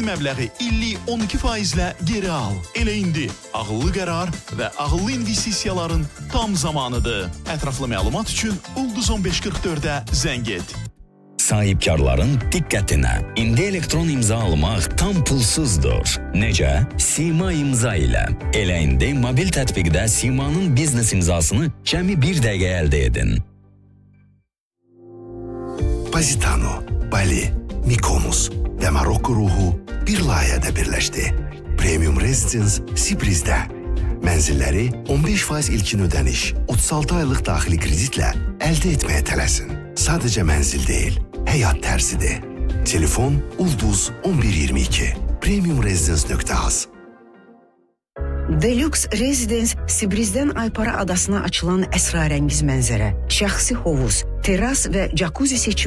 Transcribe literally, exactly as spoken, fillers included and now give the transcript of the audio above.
məbləği illik on iki faizlə geri al. Elə indi ağıllı qərar və ağıllı investisiyaların tam zamanıdır. Ətraflı məlumat üçün Ulduz on beş qırx dördə zəng et. Sahibkarların diqqətinə. İndi elektron imza almaq tam pulsuzdur. Necə? Sima imza ilə. Elə indi mobil tətbiqdə Sima'nın biznes imzasını cəmi bir dəqiqə əldə edin. Positano, Bali, Mykonos və Marokko ruhu bir layihədə birləşdi. Premium Residence Sibrizdə. Mənzilləri on beş faiz ilkin ödəniş, otuz altı aylıq daxili kreditlə əldə etməyə tələsin. Sadəcə mənzil deyil, həyat tərzidir. Telefon Ulduz on bir iyirmi iki. premium residence nöqtə az. Deluxe Residence Sibrizdən Aypara adasına açılan əsrarəngiz mənzərə, şəxsi hovuz, teras və jacuzzi seçimi